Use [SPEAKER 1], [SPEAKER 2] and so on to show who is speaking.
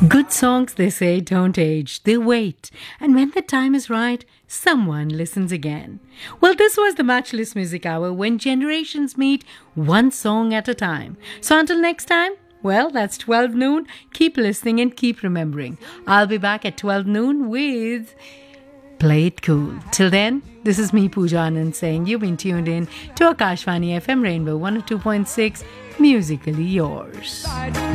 [SPEAKER 1] Good songs, they say, don't age, they wait. And when the time is right, someone listens again. Well, this was the Matchless Music Hour when generations meet one song at a time. So until next time, well, that's 12 noon. Keep listening and keep remembering. I'll be back at 12 noon with Play It Cool. Till then, this is me, Pooja Anand, saying you've been tuned in to Akashvani FM Rainbow 102.6, musically yours.